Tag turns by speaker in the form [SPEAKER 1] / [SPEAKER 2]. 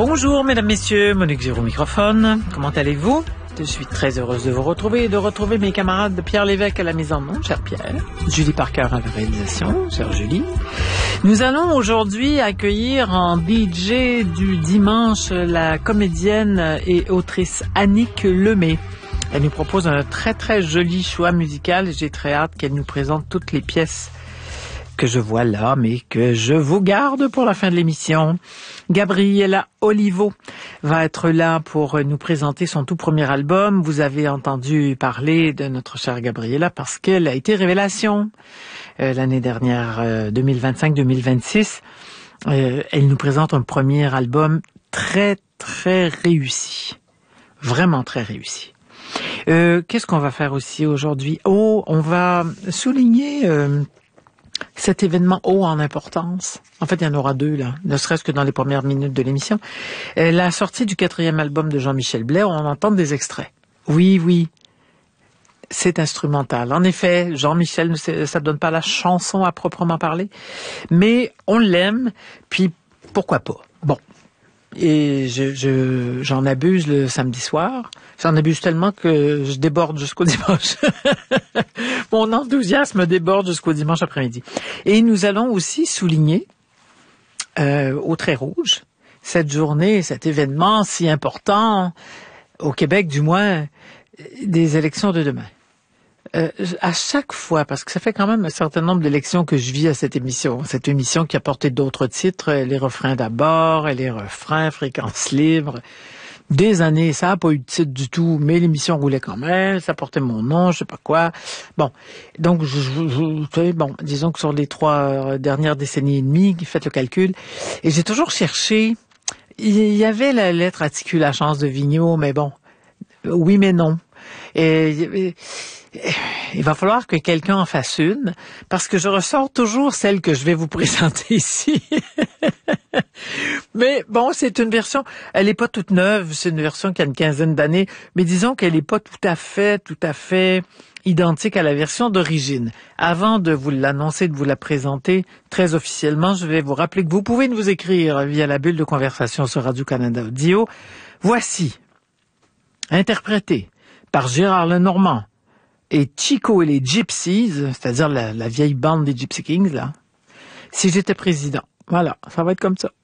[SPEAKER 1] Bonjour mesdames, messieurs, Monique Giraud au microphone. Comment allez-vous? Je suis très heureuse de vous retrouver et de retrouver mes camarades de Pierre Lévesque à la mise en onde, cher Pierre. Julie Parker à la réalisation, chère Julie. Nous allons aujourd'hui accueillir en DJ du dimanche la comédienne et autrice Annick Lemay. Elle nous propose un très très joli choix musical et j'ai très hâte qu'elle nous présente toutes les pièces que je vois là, mais que je vous garde pour la fin de l'émission. Gabriella Olivo va être là pour nous présenter son tout premier album. Vous avez entendu parler de notre chère Gabriella parce qu'elle a été révélation l'année dernière, 2025-2026. Elle nous présente un premier album très, très réussi. Vraiment très réussi. Qu'est-ce qu'on va faire aussi aujourd'hui? On va souligner cet événement haut en importance. En fait, il y en aura deux, là, ne serait-ce que dans les premières minutes de l'émission. La sortie du 4e album de Jean-Michel Blais, on entend des extraits. Oui, c'est instrumental. En effet, Jean-Michel, ça ne donne pas la chanson à proprement parler, mais on l'aime, puis pourquoi pas. Bon. Et j'en abuse le samedi soir. J'en abuse tellement que je déborde jusqu'au dimanche. Mon enthousiasme déborde jusqu'au dimanche après-midi. Et nous allons aussi souligner au trait rouge cette journée, cet événement si important au Québec, du moins, des élections de demain. À chaque fois, parce que ça fait quand même un certain nombre d'élections que je vis à cette émission qui a porté d'autres titres, les refrains d'abord, et les refrains, fréquence libre. Des années, ça n'a pas eu de titre du tout, mais l'émission roulait quand même, ça portait mon nom, je sais pas quoi. Bon, donc, disons que sur les 3 dernières décennies et demie, faites le calcul, et j'ai toujours cherché, il y avait la lettre atticule la chance de Vigneault, mais bon, oui mais non. Et il va falloir que quelqu'un en fasse une, parce que je ressors toujours celle que je vais vous présenter ici. Mais bon, c'est une version, elle est pas toute neuve, c'est une version qui a une quinzaine d'années, mais disons qu'elle est pas tout à fait identique à la version d'origine. Avant de vous l'annoncer, de vous la présenter très officiellement, je vais vous rappeler que vous pouvez nous écrire via la bulle de conversation sur Radio-Canada Audio. Voici, interprété par Gérard Lenormand et Chico et les Gypsies, c'est-à-dire la vieille bande des Gypsy Kings, là. Si j'étais président. Voilà, ça va être comme ça.